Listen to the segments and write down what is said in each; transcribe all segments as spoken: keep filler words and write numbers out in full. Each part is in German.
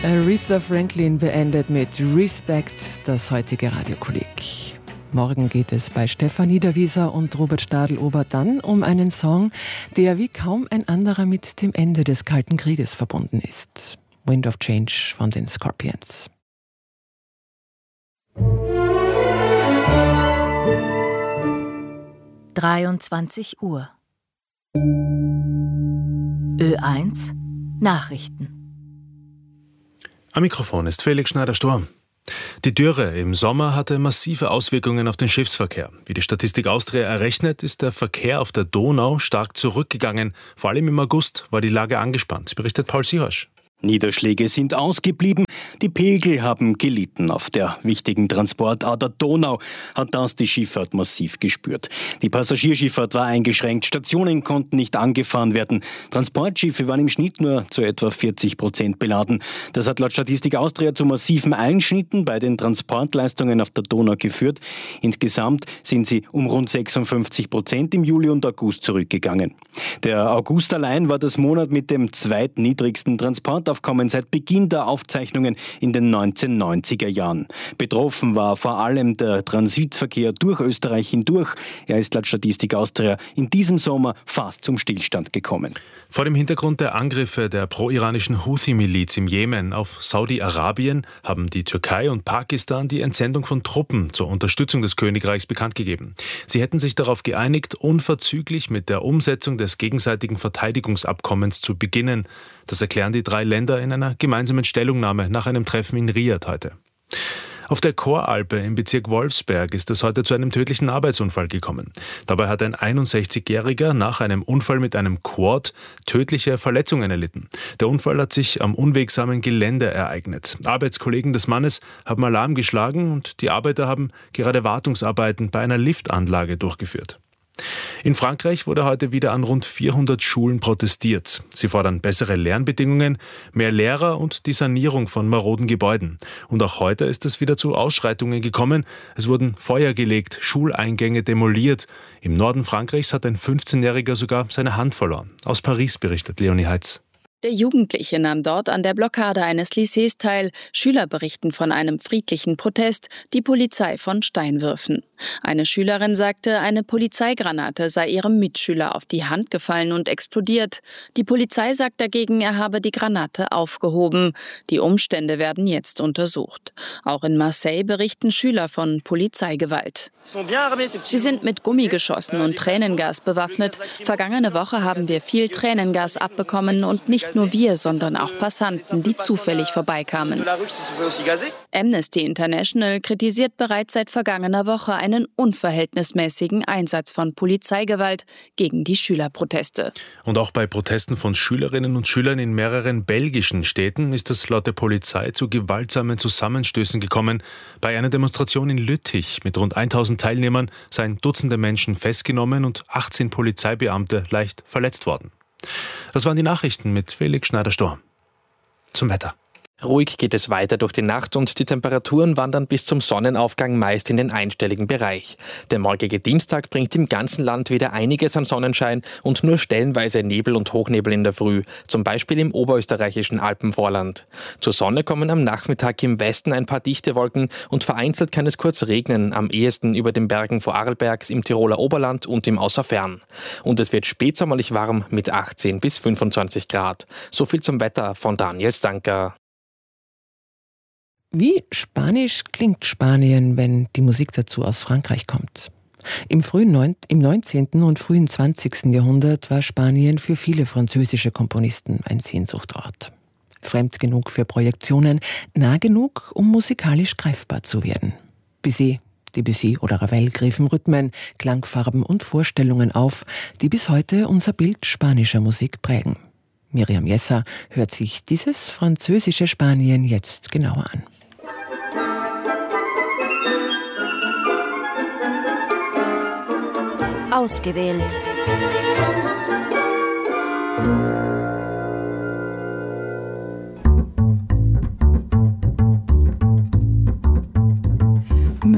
Aretha Franklin beendet mit Respect das heutige Radiokolleg. Morgen geht es bei Stefan Niederwieser und Robert Stadl-Ober dann um einen Song, der wie kaum ein anderer mit dem Ende des Kalten Krieges verbunden ist. Wind of Change von den Scorpions. dreiundzwanzig Uhr. Ö eins Nachrichten. Am Mikrofon ist Felix Schneider-Sturm. Die Dürre im Sommer hatte massive Auswirkungen auf den Schiffsverkehr. Wie die Statistik Austria errechnet, ist der Verkehr auf der Donau stark zurückgegangen. Vor allem im August war die Lage angespannt, berichtet Paul Sihorsch. Niederschläge sind ausgeblieben, die Pegel haben gelitten. Auf der wichtigen Transportader Donau hat das die Schifffahrt massiv gespürt. Die Passagierschifffahrt war eingeschränkt, Stationen konnten nicht angefahren werden. Transportschiffe waren im Schnitt nur zu etwa vierzig Prozent beladen. Das hat laut Statistik Austria zu massiven Einschnitten bei den Transportleistungen auf der Donau geführt. Insgesamt sind sie um rund sechsundfünfzig Prozent im Juli und August zurückgegangen. Der August allein war das Monat mit dem zweitniedrigsten Transport Aufkommen seit Beginn der Aufzeichnungen in den neunzehnhundertneunziger Jahren. Betroffen war vor allem der Transitverkehr durch Österreich hindurch. Er ist laut Statistik Austria in diesem Sommer fast zum Stillstand gekommen. Vor dem Hintergrund der Angriffe der pro-iranischen Houthi-Miliz im Jemen auf Saudi-Arabien haben die Türkei und Pakistan die Entsendung von Truppen zur Unterstützung des Königreichs bekannt gegeben. Sie hätten sich darauf geeinigt, unverzüglich mit der Umsetzung des gegenseitigen Verteidigungsabkommens zu beginnen. Das erklären die drei Länder in einer gemeinsamen Stellungnahme nach einem Treffen in Riyadh heute. Auf der Choralpe im Bezirk Wolfsberg ist es heute zu einem tödlichen Arbeitsunfall gekommen. Dabei hat ein einundsechzigjähriger nach einem Unfall mit einem Quad tödliche Verletzungen erlitten. Der Unfall hat sich am unwegsamen Gelände ereignet. Arbeitskollegen des Mannes haben Alarm geschlagen und die Arbeiter haben gerade Wartungsarbeiten bei einer Liftanlage durchgeführt. In Frankreich wurde heute wieder an rund vierhundert Schulen protestiert. Sie fordern bessere Lernbedingungen, mehr Lehrer und die Sanierung von maroden Gebäuden. Und auch heute ist es wieder zu Ausschreitungen gekommen. Es wurden Feuer gelegt, Schuleingänge demoliert. Im Norden Frankreichs hat ein fünfzehnjähriger sogar seine Hand verloren. Aus Paris berichtet Leonie Heitz. Der Jugendliche nahm dort an der Blockade eines Lycées teil. Schüler berichten von einem friedlichen Protest, die Polizei von Steinwürfen. Eine Schülerin sagte, eine Polizeigranate sei ihrem Mitschüler auf die Hand gefallen und explodiert. Die Polizei sagt dagegen, er habe die Granate aufgehoben. Die Umstände werden jetzt untersucht. Auch in Marseille berichten Schüler von Polizeigewalt. Sie sind mit Gummigeschossen und Tränengas bewaffnet. Vergangene Woche haben wir viel Tränengas abbekommen und nicht nur wir, sondern auch Passanten, die zufällig vorbeikamen. Amnesty International kritisiert bereits seit vergangener Woche einen unverhältnismäßigen Einsatz von Polizeigewalt gegen die Schülerproteste. Und auch bei Protesten von Schülerinnen und Schülern in mehreren belgischen Städten ist es laut der Polizei zu gewaltsamen Zusammenstößen gekommen. Bei einer Demonstration in Lüttich mit rund tausend Teilnehmern seien Dutzende Menschen festgenommen und achtzehn Polizeibeamte leicht verletzt worden. Das waren die Nachrichten mit Felix Schneider-Sturm. Zum Wetter. Ruhig geht es weiter durch die Nacht und die Temperaturen wandern bis zum Sonnenaufgang meist in den einstelligen Bereich. Der morgige Dienstag bringt im ganzen Land wieder einiges an Sonnenschein und nur stellenweise Nebel und Hochnebel in der Früh, zum Beispiel im oberösterreichischen Alpenvorland. Zur Sonne kommen am Nachmittag im Westen ein paar dichte Wolken und vereinzelt kann es kurz regnen, am ehesten über den Bergen Vorarlbergs im Tiroler Oberland und im Außerfern. Und es wird spätsommerlich warm mit achtzehn bis fünfundzwanzig Grad. So viel zum Wetter von Daniel Stanker. Wie spanisch klingt Spanien, wenn die Musik dazu aus Frankreich kommt? Im frühen Neun- im neunzehnten und frühen zwanzigsten Jahrhundert war Spanien für viele französische Komponisten ein Sehnsuchtort. Fremd genug für Projektionen, nah genug, um musikalisch greifbar zu werden. Bizet, Debussy oder Ravel griffen Rhythmen, Klangfarben und Vorstellungen auf, die bis heute unser Bild spanischer Musik prägen. Miriam Jesser hört sich dieses französische Spanien jetzt genauer an. Ausgewählt.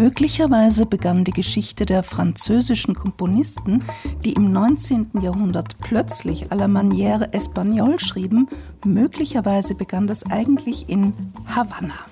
Möglicherweise begann die Geschichte der französischen Komponisten, die im neunzehnten Jahrhundert plötzlich à la manière espagnole schrieben, möglicherweise begann das eigentlich in Havanna.